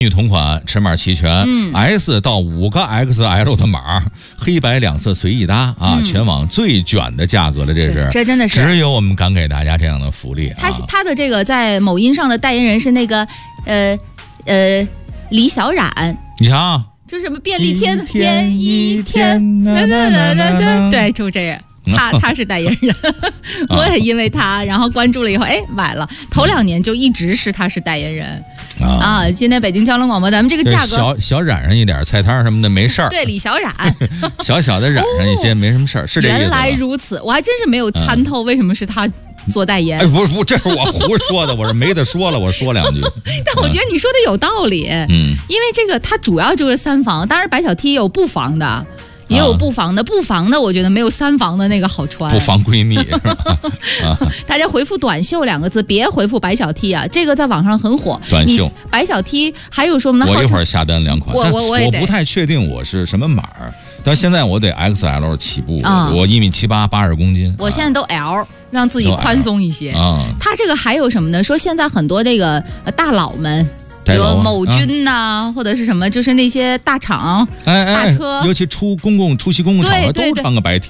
女同款，尺码齐全，S 到5个 XL 的码，黑白两色随意搭啊，全网最卷的价格了， 这真的是只有我们敢给大家这样的福利啊。 他的这个在某音上的代言人是那个李小冉， 你瞧， 就是什么便利贴一天，对，就这样。他是代言人，我也因为他，然后关注了以后，买了。头2年就一直是他是代言人啊。今天北京交通广播，咱们这个价格小染上一点菜摊什么的没事儿。 对，李小冉， 小的染上一些没什么事儿，是这意思。 原来如此，我还真是没有参透为什么是他做代言。 不，这是我胡说的，我是没得说了，我说2句。 但我觉得你说的有道理，因为这个它主要就是3防，当然白小 T 也有不防的。也有不防的，我觉得没有3防的那个好穿。 不防闺蜜， 大家回复短袖2个字，别回复白小 T 啊，这个在网上很火。 短袖白小 T 还有说我们的， 我一会儿下单2款， 我不太确定我是什么码，但现在我得 XL 起步，我1米78 80公斤， 我现在都 L， 让自己宽松一些。它这个还有什么呢？说现在很多这个大佬们。比如某军呐，或者是什么，就是那些大厂、大车， 尤其出席公共场合都穿个白 T。